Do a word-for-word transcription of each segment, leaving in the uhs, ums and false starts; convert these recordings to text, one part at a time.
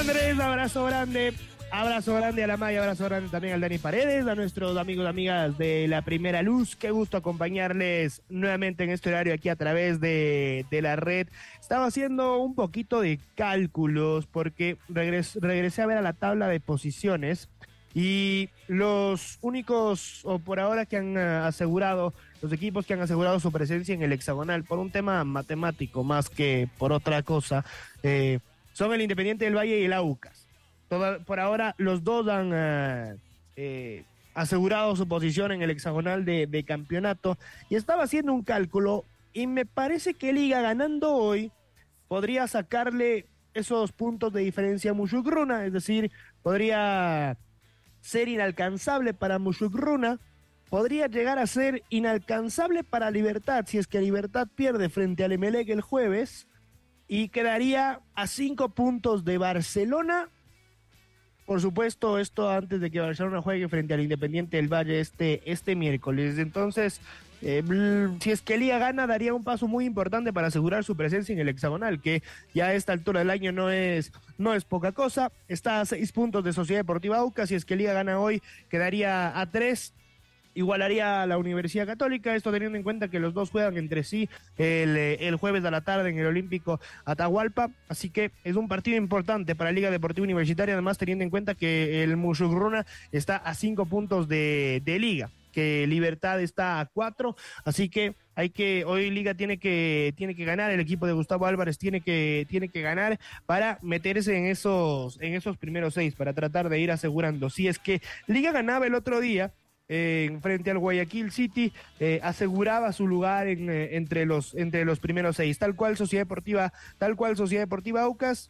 Andrés, abrazo grande. Abrazo grande a la Maya, abrazo grande también al Dani Paredes, a nuestros amigos y amigas de La Primera Luz. Qué gusto acompañarles nuevamente en este horario aquí a través de, de la red. Estaba haciendo un poquito de cálculos porque regres, regresé a ver a la tabla de posiciones y los únicos, o por ahora, que han uh, asegurado, los equipos que han asegurado su presencia en el hexagonal por un tema matemático más que por otra cosa, eh, son el Independiente del Valle y el Aucas. Toda, por ahora los dos han uh, eh, asegurado su posición en el hexagonal de, de campeonato, y estaba haciendo un cálculo y me parece que Liga, ganando hoy, podría sacarle esos puntos de diferencia a Mushuk-Runa, es decir, podría ser inalcanzable para Mushuk-Runa, podría llegar a ser inalcanzable para Libertad si es que Libertad pierde frente al Emelec el jueves, y quedaría a cinco puntos de Barcelona. Por supuesto, esto antes de que Barcelona juegue frente al Independiente del Valle este, este miércoles. Entonces, eh, si es que Liga gana, daría un paso muy importante para asegurar su presencia en el hexagonal, que ya a esta altura del año no es, no es poca cosa. Está a seis puntos de Sociedad Deportiva Aucas. Si es que Liga gana hoy, quedaría a tres. Igualaría a la Universidad Católica, esto teniendo en cuenta que los dos juegan entre sí el, el jueves a la tarde en el Olímpico Atahualpa, así que es un partido importante para Liga Deportiva Universitaria, además teniendo en cuenta que el Mushuk-Runa está a cinco puntos de, de Liga, que Libertad está a cuatro, así que hay que, hoy Liga tiene que, tiene que ganar, el equipo de Gustavo Álvarez tiene que, tiene que ganar para meterse en esos, en esos primeros seis, para tratar de ir asegurando. Si es que Liga ganaba el otro día, Eh, frente al Guayaquil City, eh, aseguraba su lugar en, eh, entre los entre los primeros seis, tal cual Sociedad Deportiva, tal cual Sociedad Deportiva Aucas.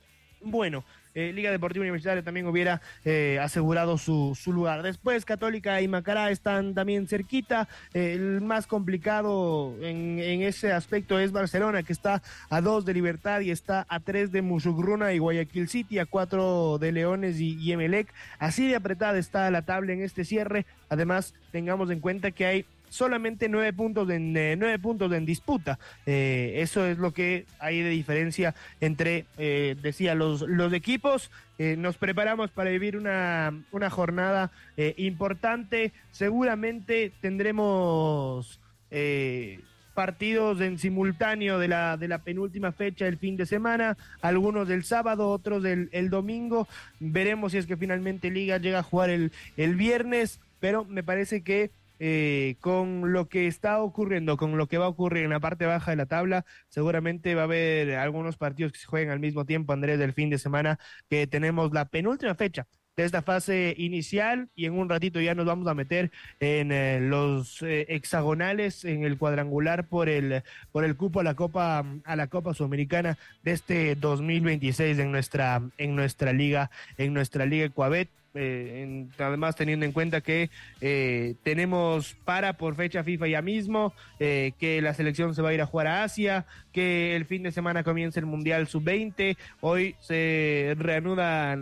Bueno, eh, Liga Deportiva Universitaria también hubiera eh, asegurado su, su lugar. Después Católica y Macará están también cerquita. Eh, el más complicado en, en ese aspecto es Barcelona, que está a dos de Libertad y está a tres de Mushuk-Runa y Guayaquil City, a cuatro de Leones y, y Emelec. Así de apretada está la tabla en este cierre. Además, tengamos en cuenta que hay solamente nueve puntos en eh, nueve puntos en disputa. Eh, eso es lo que hay de diferencia entre, eh, decía, los, los equipos. Eh, nos preparamos para vivir una, una jornada eh, importante. Seguramente tendremos eh, partidos en simultáneo de la, de la penúltima fecha el fin de semana, algunos del sábado, otros del el domingo. Veremos si es que finalmente Liga llega a jugar el, el viernes, pero me parece que Eh, con lo que está ocurriendo, con lo que va a ocurrir en la parte baja de la tabla, seguramente va a haber algunos partidos que se jueguen al mismo tiempo, Andrés, del fin de semana, que tenemos la penúltima fecha de esta fase inicial, y en un ratito ya nos vamos a meter en eh, los eh, hexagonales, en el cuadrangular por el por el cupo a la Copa a la Copa Sudamericana de este dos mil veintiséis en nuestra en nuestra liga en nuestra liga Ecuabet. Eh, en, además teniendo en cuenta que eh, tenemos para por fecha FIFA ya mismo, eh, que la selección se va a ir a jugar a Asia, que el fin de semana comienza el Mundial sub veinte, hoy se reanuda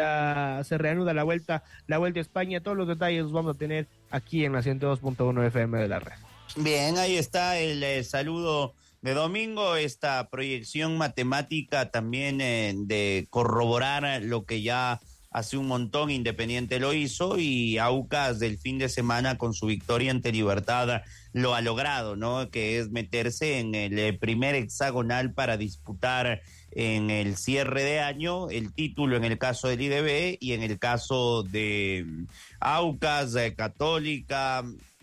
la, se reanuda la vuelta la vuelta a España. Todos los detalles los vamos a tener aquí en la ciento dos punto uno F M de la red. Bien, ahí está el eh, saludo de domingo, esta proyección matemática también eh, de corroborar lo que ya hace un montón Independiente lo hizo, y Aucas del fin de semana con su victoria ante Libertad lo ha logrado, ¿no? Que es meterse en el primer hexagonal para disputar en el cierre de año el título en el caso del I D B, y en el caso de Aucas, eh, Católica,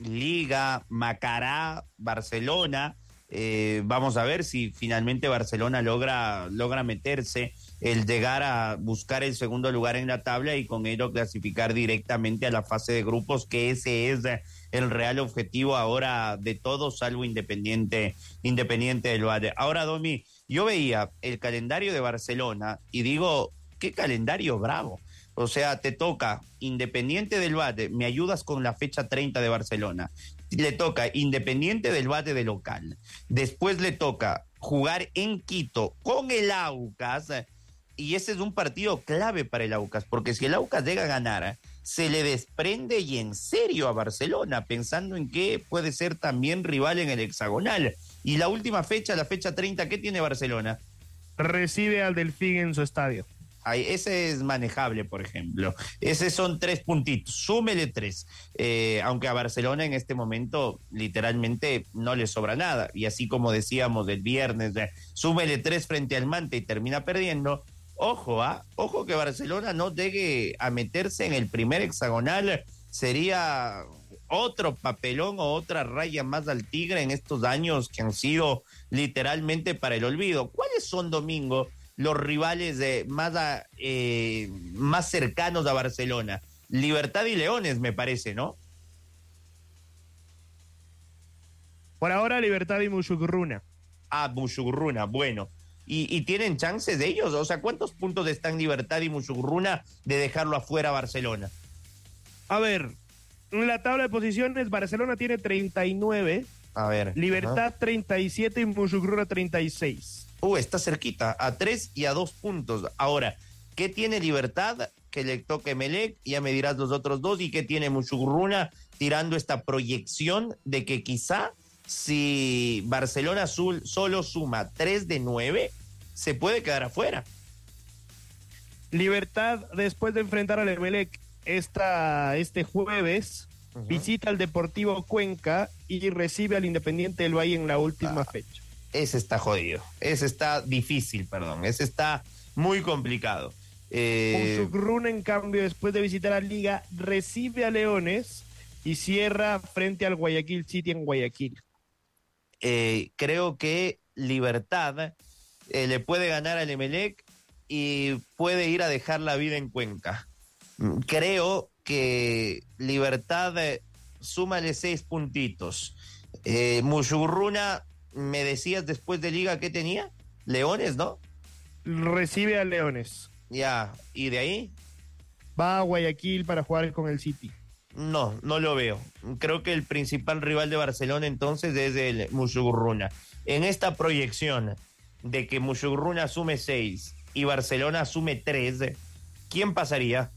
Liga, Macará, Barcelona. Eh, vamos a ver si finalmente Barcelona logra, logra meterse, el llegar a buscar el segundo lugar en la tabla y con ello clasificar directamente a la fase de grupos, que ese es el real objetivo ahora de todos, salvo Independiente, Independiente del Valle. Ahora, Domi, yo veía el calendario de Barcelona y digo, qué calendario bravo. O sea, te toca Independiente del Valle, me ayudas con la fecha treinta de Barcelona. Le toca Independiente del Valle de local. Después le toca jugar en Quito con el Aucas, y ese es un partido clave para el Aucas, porque si el Aucas llega a ganar, se le desprende y en serio a Barcelona, pensando en que puede ser también rival en el hexagonal. Y la última fecha, la fecha treinta, ¿qué tiene Barcelona? Recibe al Delfín en su estadio. Ahí, ese es manejable, por ejemplo. Ese son tres puntitos, súmele tres. Eh, aunque a Barcelona en este momento literalmente no le sobra nada. Y así como decíamos el viernes, eh, súmele tres frente al Manta y termina perdiendo. Ojo, ¿ah? Ojo que Barcelona no llegue a meterse en el primer hexagonal. Sería otro papelón o otra raya más al tigre en estos años que han sido literalmente para el olvido. ¿Cuáles son, Domingo, los rivales de más, a, eh, más cercanos a Barcelona? Libertad y Leones, me parece, ¿no? Por ahora, Libertad y Mushugurruna. Ah, Mushugurruna, bueno. ¿Y, ¿Y tienen chances de ellos? O sea, ¿cuántos puntos están Libertad y Mushugurruna de dejarlo afuera a Barcelona? A ver, en la tabla de posiciones, Barcelona tiene treinta y nueve. A ver. Libertad Ajá. treinta y siete y Mushugurruna treinta y seis. Uh, está cerquita, a tres y a dos puntos. Ahora, ¿qué tiene Libertad? Que le toque Emelec, ya me dirás los otros dos. ¿Y qué tiene Mushugurruna tirando esta proyección de que quizá si Barcelona Azul solo suma tres de nueve, se puede quedar afuera? Libertad, después de enfrentar al Emelec esta, este jueves, uh-huh. visita al Deportivo Cuenca y recibe al Independiente del Valle en la última ah. fecha. Ese está jodido, ese está difícil, perdón, ese está muy complicado. Eh... Mushugurruna, en cambio, después de visitar a Liga, recibe a Leones y cierra frente al Guayaquil City en Guayaquil. Eh, creo que Libertad eh, le puede ganar al Emelec y puede ir a dejar la vida en Cuenca. Creo que Libertad, eh, súmale seis puntitos. Eh, Mushugurruna, me decías después de Liga, ¿qué tenía? Leones, ¿no? Recibe a Leones. Ya, ¿y de ahí? Va a Guayaquil para jugar con el City. No, no lo veo. Creo que el principal rival de Barcelona entonces es el Mushugurruna. En esta proyección de que Mushugurruna asume seis y Barcelona asume tres, ¿quién pasaría?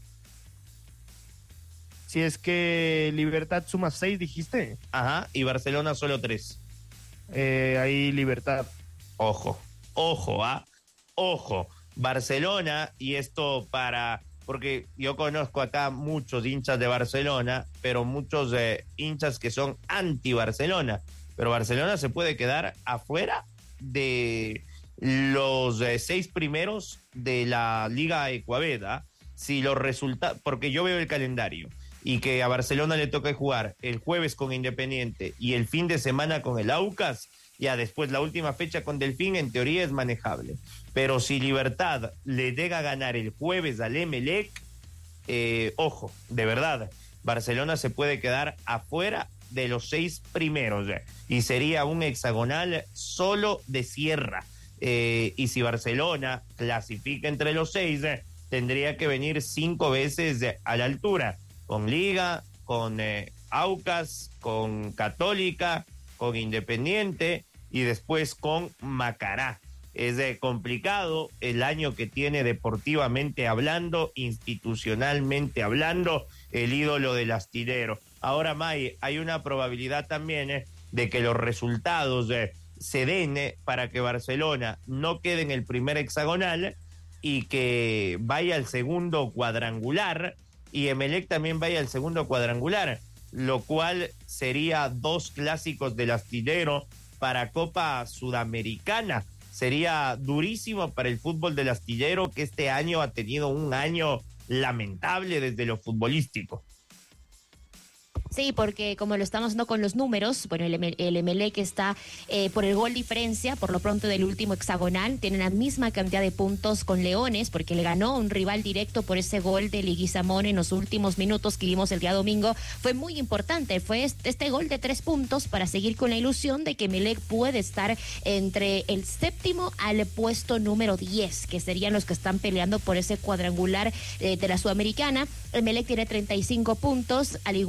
Si es que Libertad suma seis, dijiste. Ajá, y Barcelona solo tres. Eh, ahí Libertad. Ojo, ojo, ¿ah? Ojo. Barcelona, y esto para... porque yo conozco acá muchos hinchas de Barcelona, pero muchos eh, hinchas que son anti-Barcelona. Pero Barcelona se puede quedar afuera de los eh, seis primeros de la Liga Ecuaveda. Si los resultados... porque yo veo el calendario y que a Barcelona le toca jugar el jueves con Independiente y el fin de semana con el Aucas, ya después la última fecha con Delfín en teoría es manejable. Pero si Libertad le llega a ganar el jueves al Emelec, eh, ojo, de verdad, Barcelona se puede quedar afuera de los seis primeros eh, y sería un hexagonal solo de Sierra. Eh, y si Barcelona clasifica entre los seis, eh, tendría que venir cinco veces eh, a la altura, con Liga, con eh, Aucas, con Católica, con Independiente y después con Macará. Es eh, complicado el año que tiene deportivamente hablando, institucionalmente hablando, el ídolo del astillero. Ahora, May, hay una probabilidad también eh, de que los resultados eh, se den eh, para que Barcelona no quede en el primer hexagonal y que vaya al segundo cuadrangular y Emelec también vaya al segundo cuadrangular, lo cual sería dos clásicos del astillero para Copa Sudamericana. Sería durísimo para el fútbol del astillero, que este año ha tenido un año lamentable desde lo futbolístico. Sí, porque como lo estamos viendo con los números, bueno, el, el Emelec está eh, por el gol diferencia, por lo pronto del último hexagonal, tiene la misma cantidad de puntos con Leones, porque le ganó un rival directo por ese gol de Leguizamón en los últimos minutos que vimos el día domingo. Fue muy importante, fue este, este gol de tres puntos para seguir con la ilusión de que Emelec puede estar entre el séptimo al puesto número diez, que serían los que están peleando por ese cuadrangular eh, de la Sudamericana. Emelec tiene treinta y cinco puntos, al igual que Leones.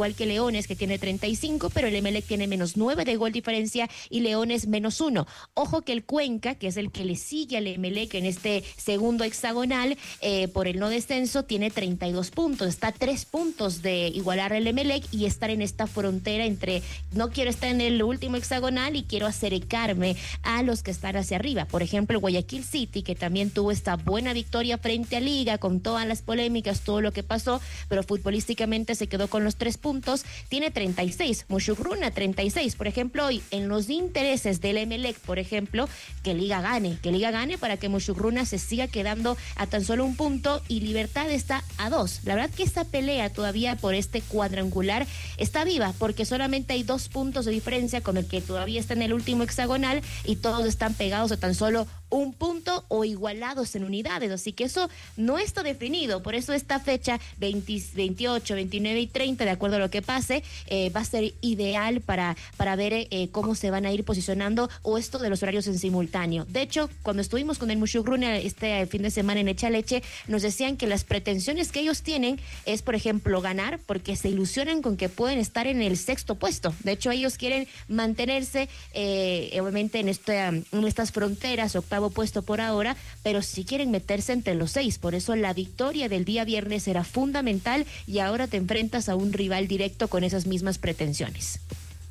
Leones, que tiene treinta y cinco, pero el Emelec tiene menos nueve de gol diferencia y Leones menos uno. Ojo que el Cuenca, que es el que le sigue al Emelec en este segundo hexagonal, eh, por el no descenso, tiene treinta y dos puntos. Está a tres puntos de igualar al Emelec y estar en esta frontera entre no quiero estar en el último hexagonal y quiero acercarme a los que están hacia arriba. Por ejemplo, el Guayaquil City, que también tuvo esta buena victoria frente a Liga, con todas las polémicas, todo lo que pasó, pero futbolísticamente se quedó con los tres puntos, tiene treinta y seis, Muchugruna treinta y seis. Por ejemplo, hoy en los intereses del Emelec, por ejemplo, que Liga gane, que Liga gane para que Muchugruna se siga quedando a tan solo un punto y Libertad está a dos. La verdad que esta pelea todavía por este cuadrangular está viva, porque solamente hay dos puntos de diferencia con el que todavía está en el último hexagonal y todos están pegados a tan solo un punto o igualados en unidades, así que eso no está definido. Por eso esta fecha veinte, veintiocho, veintinueve y treinta, de acuerdo a lo que pase, eh, va a ser ideal para, para ver eh, cómo se van a ir posicionando, o esto de los horarios en simultáneo. De hecho, cuando estuvimos con el Muchugruna este fin de semana en Echa Leche, nos decían que las pretensiones que ellos tienen es, por ejemplo, ganar, porque se ilusionan con que pueden estar en el sexto puesto. De hecho, ellos quieren mantenerse eh, obviamente en, esta, en estas fronteras, octavo puesto por ahora, pero si quieren meterse entre los seis. Por eso la victoria del día viernes era fundamental y ahora te enfrentas a un rival directo con esas mismas pretensiones.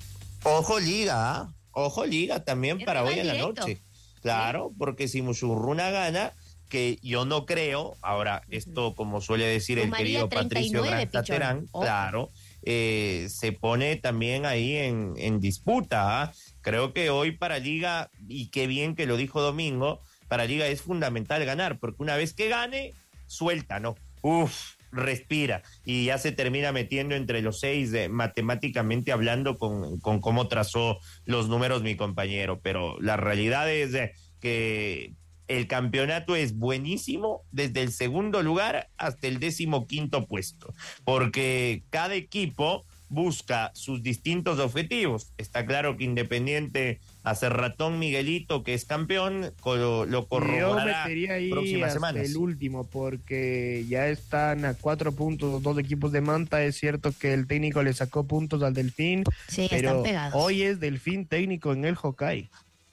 Ojo Liga, ¿eh? Ojo Liga también Es para hoy en directo. la noche. Claro, ¿sí? Porque si Muchugruna gana, que yo no creo, ahora esto como suele decir el querido Patricio Grantaterán, claro, eh, se pone también ahí en, en disputa, ¿eh? Creo que hoy para Liga, y qué bien que lo dijo Domingo, para Liga es fundamental ganar, porque una vez que gane, suelta, ¿no? Uf, respira, y ya se termina metiendo entre los seis, eh, matemáticamente hablando, con, con cómo trazó los números mi compañero, pero la realidad es eh, que el campeonato es buenísimo desde el segundo lugar hasta el décimo quinto puesto, porque cada equipo busca sus distintos objetivos. Está claro que Independiente hace ratón Miguelito, que es campeón, lo, lo corroborará. Yo metería ahí próximas hasta semanas. El último, porque ya están a cuatro puntos los dos equipos de Manta. Es cierto que el técnico le sacó puntos al Delfín, sí, pero están pegados. Hoy es Delfín técnico en el Hokkaido.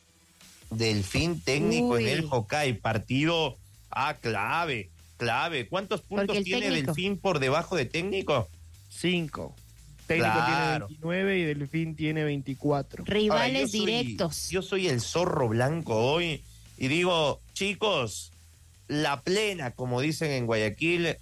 Delfín técnico Uy. en el Hokkaido, partido ah, clave, clave. ¿Cuántos puntos tiene técnico... Delfín por debajo de técnico? Cinco. Técnico claro. tiene veintinueve y Delfín tiene veinticuatro. Rivales Ahora, yo soy, directos. Yo soy el zorro blanco hoy y digo, chicos, la plena, como dicen en Guayaquil,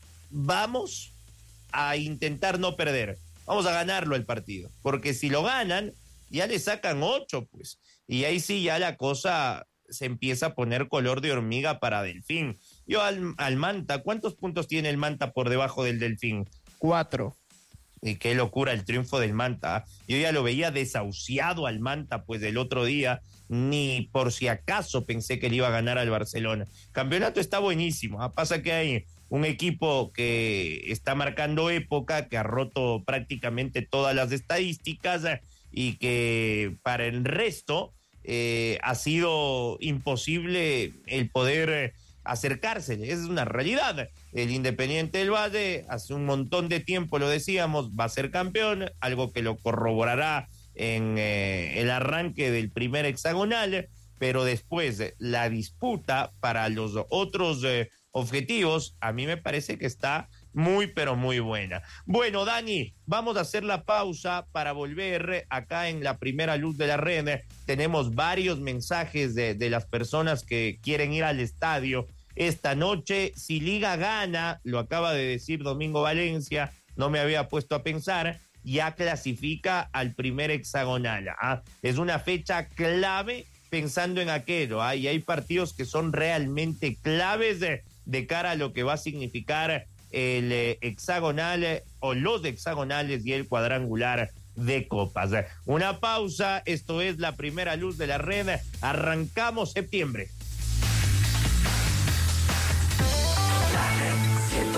vamos a intentar no perder. Vamos a ganarlo el partido, porque si lo ganan, ya le sacan ocho, pues. Y ahí sí ya la cosa se empieza a poner color de hormiga para Delfín. Yo al, al Manta, ¿cuántos puntos tiene el Manta por debajo del Delfín? Cuatro. Y qué locura el triunfo del Manta. Yo ya lo veía desahuciado al Manta, pues del otro día, ni por si acaso pensé que le iba a ganar al Barcelona. Campeonato está buenísimo. ¿Ah? Pasa que hay un equipo que está marcando época, que ha roto prácticamente todas las estadísticas eh, y que para el resto eh, ha sido imposible el poder eh, acercársele. Es una realidad. El Independiente del Valle hace un montón de tiempo, lo decíamos, va a ser campeón, algo que lo corroborará en eh, el arranque del primer hexagonal, pero después la disputa para los otros eh, objetivos, a mí me parece que está muy, pero muy buena. Bueno, Dani, vamos a hacer la pausa para volver acá en la primera luz de la red. Tenemos varios mensajes de, de las personas que quieren ir al estadio esta noche. Si Liga gana, lo acaba de decir Domingo Valencia, no me había puesto a pensar, ya clasifica al primer hexagonal. ¿Ah? Es una fecha clave pensando en aquello, ¿ah? Y hay partidos que son realmente claves de, de cara a lo que va a significar el eh, hexagonal eh, o los hexagonales y el cuadrangular de copas. Una pausa, esto es la primera luz de la red, arrancamos septiembre.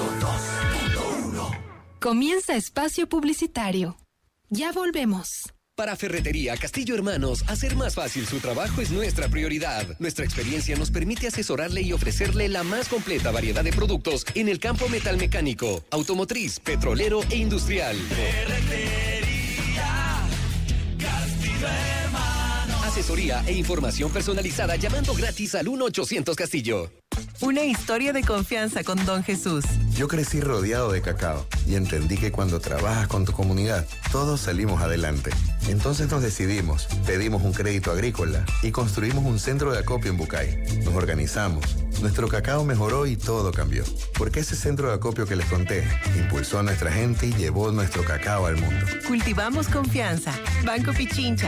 Comienza espacio publicitario. Ya volvemos. Para Ferretería Castillo Hermanos, hacer más fácil su trabajo es nuestra prioridad. Nuestra experiencia nos permite asesorarle y ofrecerle la más completa variedad de productos en el campo metalmecánico, automotriz, petrolero e industrial. Ferretería Castillo Hermanos. Asesoría e información personalizada llamando gratis al uno ochocientos Castillo. Una historia de confianza con Don Jesús. Yo crecí rodeado de cacao y entendí que cuando trabajas con tu comunidad, todos salimos adelante. Entonces nos decidimos, pedimos un crédito agrícola y construimos un centro de acopio en Bucay. Nos organizamos, nuestro cacao mejoró y todo cambió. Porque ese centro de acopio que les conté impulsó a nuestra gente y llevó nuestro cacao al mundo. Cultivamos confianza. Banco Pichincha.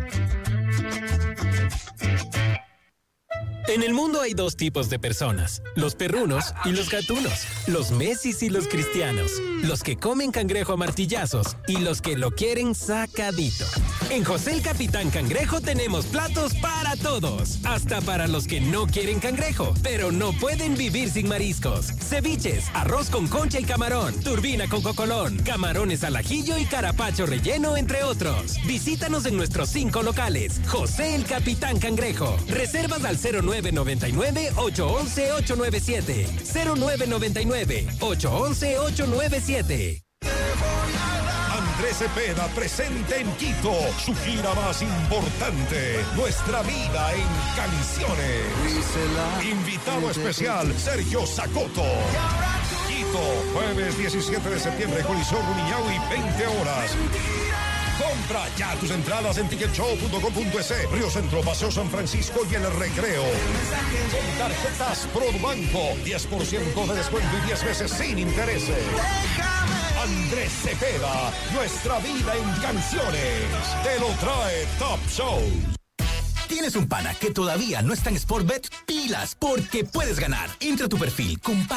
En el mundo hay dos tipos de personas, los perrunos y los gatunos, los mesis y los cristianos, los que comen cangrejo a martillazos y los que lo quieren sacadito. En José el Capitán Cangrejo tenemos platos para todos, hasta para los que no quieren cangrejo, pero no pueden vivir sin mariscos. Ceviches, arroz con concha y camarón, turbina con cocolón, camarones al ajillo y carapacho relleno, entre otros. Visítanos en nuestros cinco locales. José el Capitán Cangrejo. Reservas al cero nueve nueve nueve, ocho uno uno, ocho nueve siete. cero nueve nueve nueve, ocho uno uno, ocho nueve siete. Andrés Cepeda presente en Quito su gira más importante, Nuestra Vida en Canciones. Invitado especial, Sergio Zacoto. Quito, jueves diecisiete de septiembre, Coliseo Rumiñahui, veinte horas. Compra ya tus entradas en ticket show punto com punto es, Río Centro, Paseo San Francisco y El Recreo. Con tarjetas Produbanco, diez por ciento de descuento y diez veces sin intereses. Andrés Cepeda, Nuestra Vida en Canciones. Te lo trae Top Show. ¿Tienes un pana que todavía no está en Sportbet? Pilas, porque puedes ganar. Entra a tu perfil, comparte